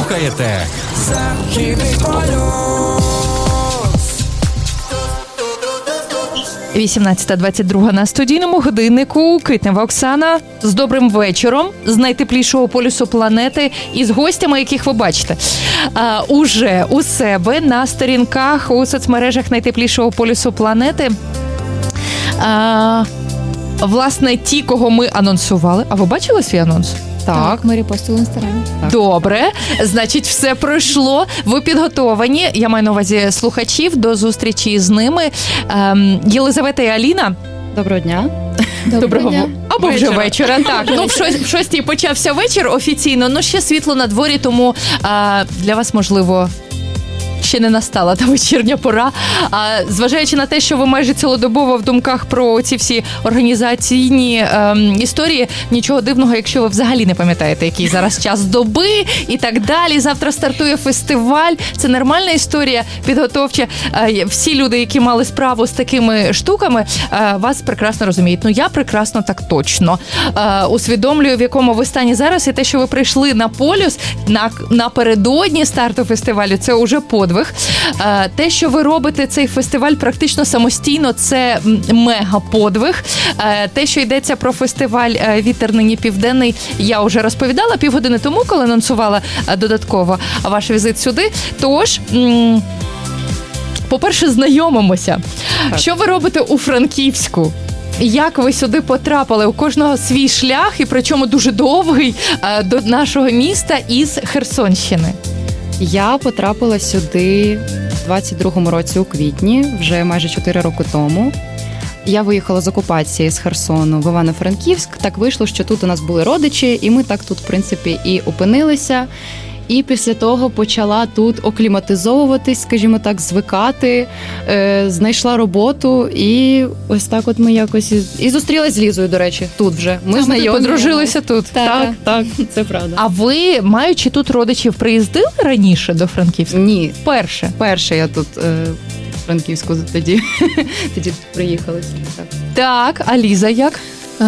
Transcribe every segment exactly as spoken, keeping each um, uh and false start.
слухаєте Західний полюс. вісімнадцята двадцять два на студійному годиннику. Китнева Оксана з добрим вечором, з найтеплішого полюсу планети і з гостями, яких ви бачите а, уже у себе на сторінках у соцмережах найтеплішого полюсу планети. А, власне, ті, кого ми анонсували. А ви бачили свій анонс? Так, так, ми репостили в інстаграмі. Добре, значить, все пройшло. Ви підготовані, я маю на увазі слухачів, до зустрічі з ними. Ем, Єлизавета і Аліна. Доброго дня. Доброго, Доброго дня. Або вечора. Вже вечора, так. Ну, в, шо, в шостій почався вечір офіційно, ну ще світло на дворі, тому а, для вас, можливо, ще не настала та вечірня пора. А зважаючи на те, що ви майже цілодобово в думках про ці всі організаційні ем, історії, нічого дивного, якщо ви взагалі не пам'ятаєте, який зараз час доби і так далі. Завтра стартує фестиваль. Це нормальна історія, підготовча. Е, всі люди, які мали справу з такими штуками, е, вас прекрасно розуміють. Ну, я прекрасно так точно е, усвідомлюю, в якому ви стані зараз, і те, що ви прийшли на полюс на, напередодні старту фестивалю, це уже подвиг. Те, що ви робите цей фестиваль практично самостійно, це мега-подвиг. Те, що йдеться про фестиваль «Вітер нині південний», я вже розповідала півгодини тому, коли анонсувала додатково ваш візит сюди. Тож, по-перше, знайомимося. Так. Що ви робите у Франківську? Як ви сюди потрапили? У кожного свій шлях, і причому дуже довгий, до нашого міста із Херсонщини. Я потрапила сюди в двадцять другому році у квітні, вже майже чотири роки тому. Я виїхала з окупації з Херсону в Івано-Франківськ. Так вийшло, що тут у нас були родичі, і ми так тут, в принципі, і опинилися. І після того почала тут окліматизовуватись, скажімо так, звикати, е, знайшла роботу, і ось так от ми якось і зустрілась з Лізою, до речі, тут вже. Ми знайомі. Подружилися тут. Так, так, так, це правда. А ви, маючи тут родичів, приїздили раніше до Франківська? Ні. Перше? Перше я тут е, в Франківську тоді, тоді приїхала. Так. Так, а Ліза як?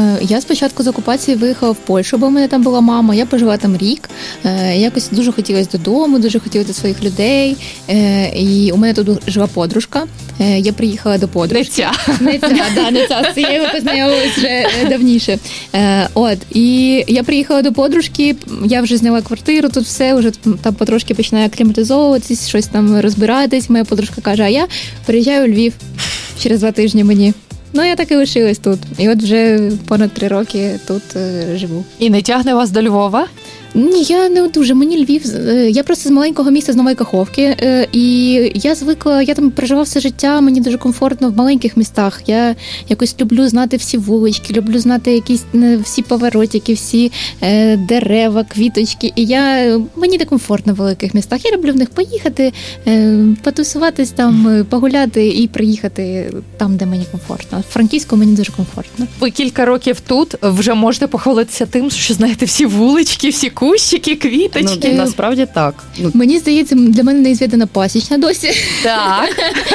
Я спочатку з окупації виїхала в Польщу, бо в мене там була мама, я пожила там рік. Якось дуже хотілося додому, дуже хотілося до своїх людей. І у мене тут жила подружка. Я приїхала до подружки. Не ця. Не ця, да, не ця. З цією познайомилась вже давніше. От, і я приїхала до подружки, я вже зняла квартиру, тут все, вже там потрошки починає акліматизовуватись, щось там розбиратись. Моя подружка каже, а я переїжджаю у Львів через два тижні мені. Ну, я так і лишилась тут. І от вже понад три роки тут е, живу. І не тягне вас до Львова? Ні, я не дуже. Мені Львів, я просто з маленького міста, з Нової Каховки, і я звикла, я там проживала все життя, мені дуже комфортно в маленьких містах. Я якось люблю знати всі вулички, люблю знати якісь всі поворотики, всі дерева, квіточки. І я, мені не комфортно в великих містах. Я люблю в них поїхати, потусуватись там, погуляти і приїхати там, де мені комфортно. В Франківську мені дуже комфортно. Ви кілька років тут, вже можете похвалитися тим, що знаєте всі вулички, всі кущики, квіточки. Ну, насправді так. Мені здається, для мене неізвідана Пасічна досі. Так.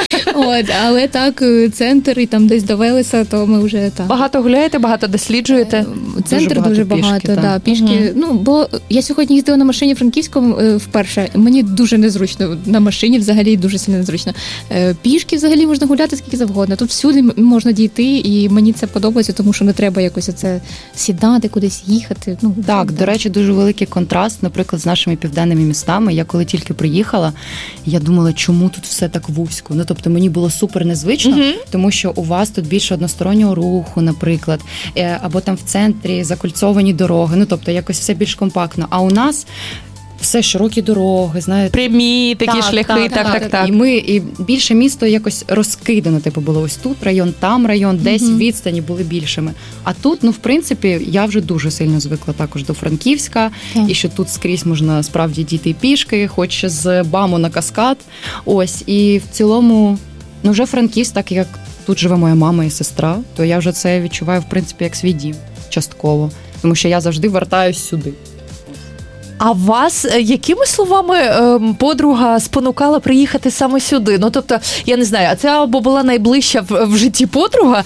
От, але так, центр і там десь до Велеса, то ми вже так. Багато гуляєте, багато досліджуєте? Центр дуже багато, дуже пішки, багато, да, пішки. Угу. Ну, бо я сьогодні їздила на машині Франківському вперше. Мені дуже незручно на машині, взагалі дуже сильно незручно. Пішки взагалі можна гуляти скільки завгодно. Тут всюди можна дійти, і мені це подобається, тому що не треба якось оце сідати, кудись їхати. Ну, так, до речі, дуже великий контраст, наприклад, з нашими південними містами. Я коли тільки приїхала, я думала, чому тут все так вузько. Ну, тобто мені було супер незвично, mm-hmm. тому що у вас тут більше одностороннього руху, наприклад, або там в центрі закольцовані дороги, ну, тобто якось все більш компактно. А у нас все широкі дороги, знаєте. Прямі такі так, шляхи, так, так, так, так, так. І ми, і більше місто якось розкидано, типу, було ось тут район, там район, десь mm-hmm. відстані були більшими. А тут, ну, в принципі, я вже дуже сильно звикла також до Франківська, mm-hmm. і що тут скрізь можна справді дійти пішки, хоч з БАМу на Каскад. Ось, і в цілому, ну, вже Франківськ, так як тут живе моя мама і сестра, то я вже це відчуваю, в принципі, як свій дім, частково. Тому що я завжди вертаюсь сюди. А вас якими словами подруга спонукала приїхати саме сюди? Ну, тобто, я не знаю, а це або була найближча в, в житті подруга,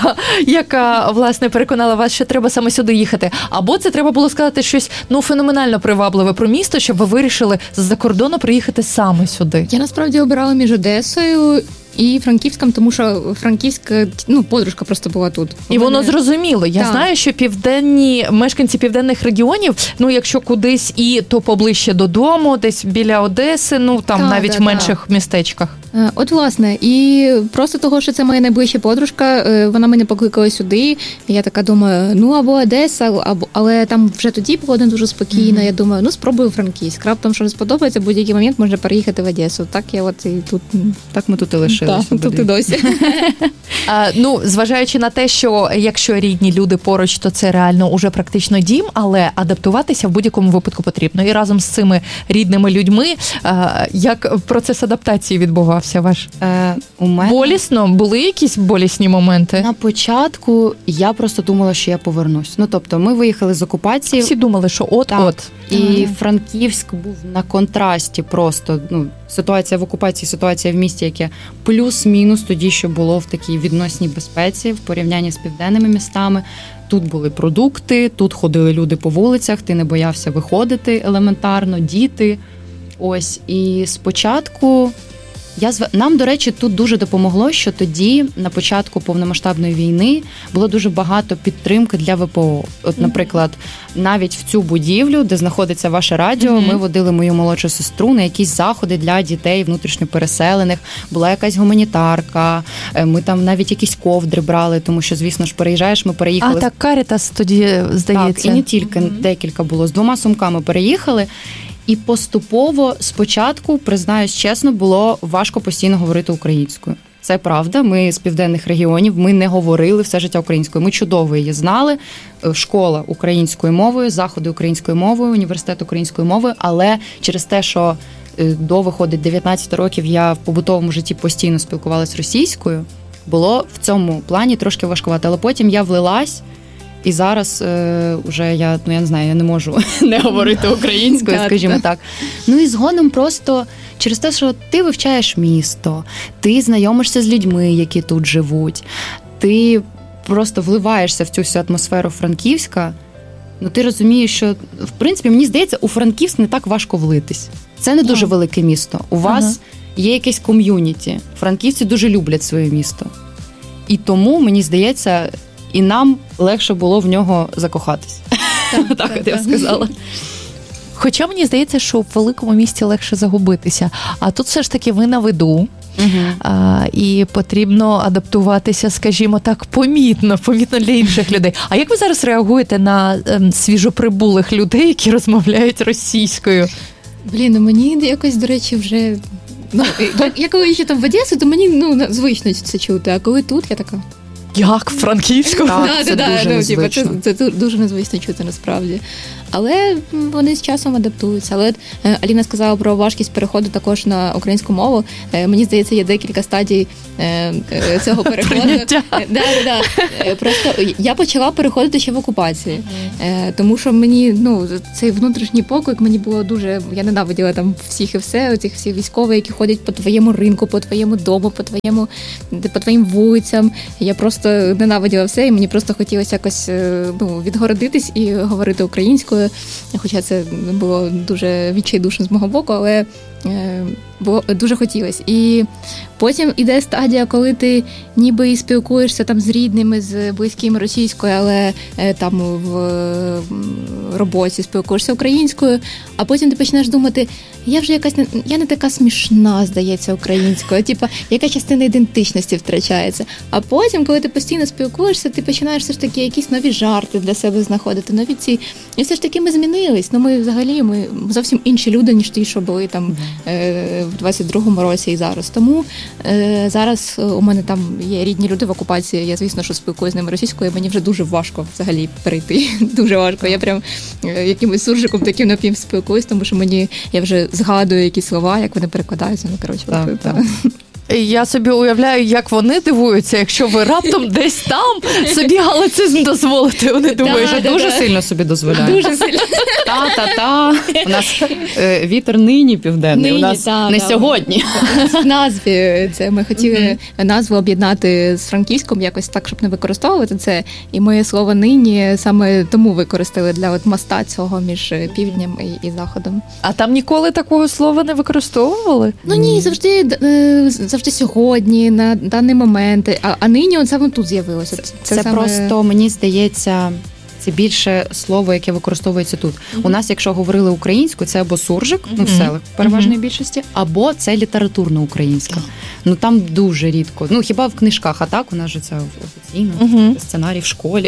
яка, власне, переконала вас, що треба саме сюди їхати, або це треба було сказати щось, ну, феноменально привабливе про місто, щоб ви вирішили з-за кордону приїхати саме сюди? Я насправді обирала між Одесою і Франківськом, тому що Франківськ, ну, подружка просто була тут. І воно зрозуміло. Я так. знаю, що південні, мешканці південних регіонів, ну, якщо кудись і, то поближче додому, десь біля Одеси, ну, там так, навіть так, в менших так. містечках. От, власне, і просто того, що це моя найближча подружка, вона мене покликала сюди, і я така думаю, ну, або Одеса, або... але там вже тоді погода дуже спокійна, mm-hmm. я думаю, ну, спробую Франківськ. Раптом, що не сподобається, в будь-який момент можна переїхати в Одесу. Так я от і тут... Так ми тут і лишилися. Так, тут і досі. А, ну, зважаючи на те, що якщо рідні люди поруч, то це реально уже практично дім, але адаптуватися в будь-якому випадку потрібно. І разом з цими рідними людьми, а, як процес адаптації відбувався ваш? Е, у мене... Болісно? Були якісь болісні моменти? На початку я просто думала, що я повернусь. Ну, тобто, ми виїхали з окупації. Всі думали, що от-от. І ага. Франківськ був на контрасті просто, ну, ситуація в окупації, ситуація в місті, яке плюс-мінус тоді, що було в такій відносній безпеці в порівнянні з південними містами. Тут були продукти, тут ходили люди по вулицях, ти не боявся виходити елементарно, діти. Ось, і спочатку... Я зв... Нам, до речі, тут дуже допомогло, що тоді, на початку повномасштабної війни, було дуже багато підтримки для ВПО. От, наприклад, навіть в цю будівлю, де знаходиться ваше радіо, mm-hmm. ми водили мою молодшу сестру на якісь заходи для дітей внутрішньопереселених. Була якась гуманітарка, ми там навіть якісь ковдри брали, тому що, звісно ж, переїжджаєш, ми переїхали. А, так, Карітас тоді, здається. Так, і не тільки, mm-hmm. декілька було. З двома сумками переїхали. І поступово, спочатку, признаюсь чесно, було важко постійно говорити українською. Це правда, ми з південних регіонів, ми не говорили все життя українською. Ми чудово її знали, школа українською мовою, заходи українською мовою, університет українською мовою, але через те, що до, виходить, дев'ятнадцять років я в побутовому житті постійно спілкувалася російською, було в цьому плані трошки важкувато. Але потім я влилась, і зараз е, вже я, ну я не знаю, я не можу не говорити українською, скажімо так. Ну і згодом просто через те, що ти вивчаєш місто, ти знайомишся з людьми, які тут живуть, ти просто вливаєшся в цю всю атмосферу Франківська, ну ти розумієш, що, в принципі, мені здається, у Франківськ не так важко влитись. Це не дуже велике місто. У вас ага. є якесь ком'юніті. Франківці дуже люблять своє місто. І тому, мені здається, і нам легше було в нього закохатись. Так, так, так я сказала. Хоча мені здається, що в великому місті легше загубитися. А тут все ж таки ви на виду. Угу. А, і потрібно адаптуватися, скажімо так, помітно, помітно для інших людей. А як ви зараз реагуєте на ем, свіжоприбулих людей, які розмовляють російською? Блін, ну мені якось, до речі, вже... Ну, я коли ще там в Одесі, то мені ну, звично це чути, а коли тут, я така... Як? Франківську? Так, да, це, да, дуже да, ну, це, це, це дуже незвично чути насправді. Але вони з часом адаптуються. Але е, Аліна сказала про важкість переходу також на українську мову. Е, мені здається, є декілька стадій е, е, цього переходу. Е, да, да, да. Е, просто я почала переходити ще в окупації. Е, тому що мені, ну, цей внутрішній поклик мені було дуже... Я ненавиділа там всіх і все, оцих всіх військових, які ходять по твоєму ринку, по твоєму дому, по твоєму, по твоїм вулицям. Я просто ненавиділа все, і мені просто хотілося якось ну, відгородитись і говорити українською. Хоча це було дуже відчайдушно з мого боку, але е, було, дуже хотілося. І потім іде стадія, коли ти ніби і спілкуєшся там з рідними, з близькими російською, але е, там в роботі спілкуєшся українською, а потім ти починаєш думати, я вже якась не, я не така смішна, здається, українською, типа, яка частина ідентичності втрачається. А потім, коли ти постійно спілкуєшся, ти починаєш все ж таки якісь нові жарти для себе знаходити, нові ці. І все ж таки ми змінились. Ну ми взагалі ми зовсім інші люди, ніж ті, що були там е, в двадцять другому році і зараз. Тому е, зараз у мене там є рідні люди в окупації. Я, звісно, що спілкуюся з ними російською, мені вже дуже важко взагалі перейти. Дуже важко. Я прям е, якимось суржиком таким напів спілкуюсь, тому що мені я вже згадую якісь слова, як вони перекладаються. Ну коротше, так, от, так. Я собі уявляю, як вони дивуються, якщо ви раптом десь там собі галицизм дозволите. Вони думають, Ми що дуже сильно собі дозволяємо. Дуже сильно. Та-та-та. У нас е, вітер нині південний, Нині, у нас та, не да. сьогодні. В назві це ми хотіли назву об'єднати з франківськом якось так, щоб не використовувати це. І ми слово нині саме тому використали для от моста цього між півднем і, і заходом. А там ніколи такого слова не використовували? Ну ні, завжди е, завжди сьогодні, на даний момент. А, а нині от саме тут з'явилося. Це, Це саме... просто, мені здається, це більше слово, яке використовується тут. Mm-hmm. У нас, якщо говорили українською, це або суржик, mm-hmm. ну в селах в переважній mm-hmm. більшості, або це літературно українська. Ну там дуже рідко. Ну хіба в книжках, а так у нас же це офіційно, mm-hmm. сценарій в школі.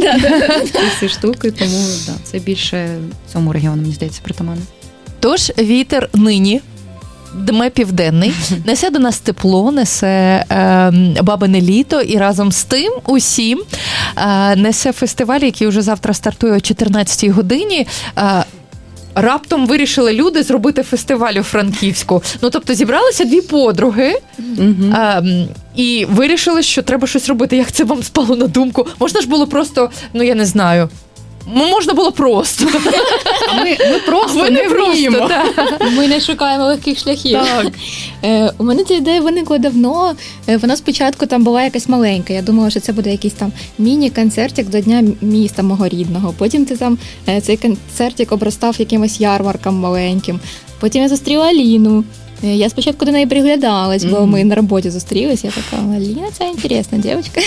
Ці штуки, тому да, це більше цьому регіону, мені здається, притаманно. Тож вітер нині дме південний, несе до нас тепло, несе е, бабине літо, і разом з тим усім е, несе фестиваль, який вже завтра стартує о чотирнадцятій годині. Е, Раптом вирішили люди зробити фестиваль у Франківську. Ну, тобто зібралися дві подруги Угу. е, і вирішили, що треба щось робити. Як це вам спало на думку? Можна ж було просто, ну я не знаю, можна було просто. А ми, ми просто Ми не не просто, вміємо. так. Ми не шукаємо легких шляхів. Так. Е, у мене ця ідея виникла давно. Е, вона спочатку там була якась маленька. Я думала, що це буде якийсь там міні-концертик до Дня міста мого рідного. Потім ти там е, цей концертик обростав якимось ярмарком маленьким. Потім я зустріла Аліну. Е, Я спочатку до неї приглядалась, бо Мгм. ми на роботі зустрілися. Я така, Аліна, це інтересна дівчинка.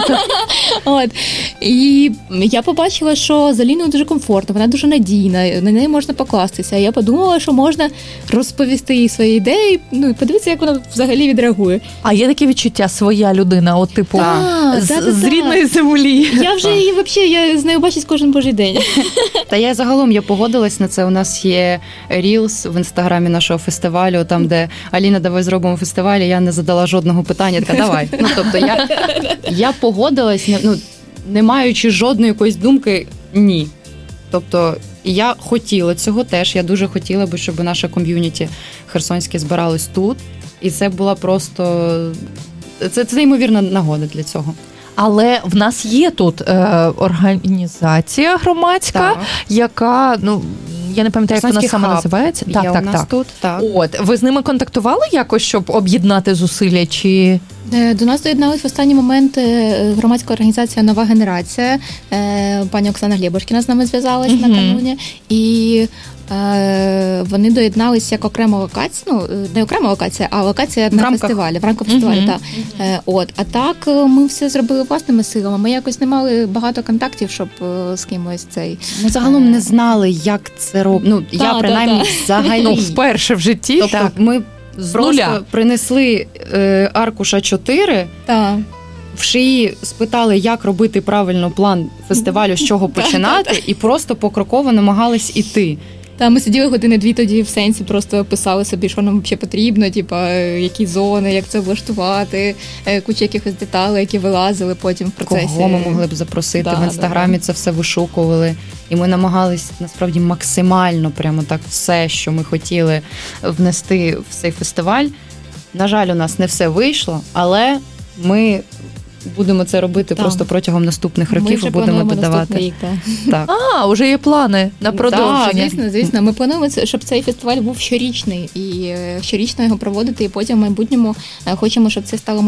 От. І я побачила, що з Аліною дуже комфортно, вона дуже надійна, на неї можна покластися. Я подумала, що можна розповісти їй свої ідеї, ну і подивитися, як вона взагалі відреагує. А є таке відчуття, своя людина, от типу, Так, з, да-да-да. з рідної землі. Я вже її взагалі, я з нею бачусь кожен божий день. Та я загалом я погодилась на це. У нас є рілс в інстаграмі нашого фестивалю, там де Аліна, давай зробимо фестиваль, і я не задала жодного питання. Така, давай. Ну тобто я, я погодилась, не- ну не маючи жодної якоїсь думки, ні. Тобто я хотіла цього теж. Я дуже хотіла би, щоб наше ком'юніті херсонське збиралось тут, і це була просто це, це неймовірна нагода для цього. Але в нас є тут е, організація громадська, Так. яка, ну, я не пам'ятаю, як вона Херсонський саме хаб називається. Є Так, у так, нас так. тут, так. От, ви з ними контактували якось, щоб об'єднати зусилля, чи... Е, До нас доєдналась в останній момент е, громадська організація «Нова генерація». Е, Пані Оксана Глєбушкіна з нами зв'язалась Мгм. накануні. І е, вони доєдналися як окрема локація, ну, не окрема локація, а локація на рамках. фестивалі, в рамках фестивалю, Мгм. так. Е, От. А так е, ми все зробили власними силами. Ми якось не мали багато контактів, щоб е, з кимось цей... Ми загалом не знали, як це робити. Ну, я та, принаймні та. взагалі. Ну, вперше в житті. Тобто так. ми З просто нуля. принесли е, аркуша чотири, Так. в шиї спитали, як робити правильно план фестивалю, з чого починати, і просто покроково намагались іти. Та ми сиділи години-дві тоді в сенсі, просто писали собі, що нам взагалі потрібно, типа, е, які зони, як це влаштувати, е, куча якихось деталей, які вилазили потім в процесі. Кого ми могли б запросити Да, в інстаграмі, да, це все вишукували. І ми намагались насправді максимально прямо так все, що ми хотіли внести в цей фестиваль. На жаль, у нас не все вийшло, але ми будемо це робити Так. просто протягом наступних Ми років вже і будемо плануємо додавати. наступний рік, так. Так. А, вже є плани на Так, продовження. Звісно, звісно. Ми плануємо, це, щоб цей фестиваль був щорічний і е, щорічно його проводити, і потім в майбутньому е, хочемо, щоб це стало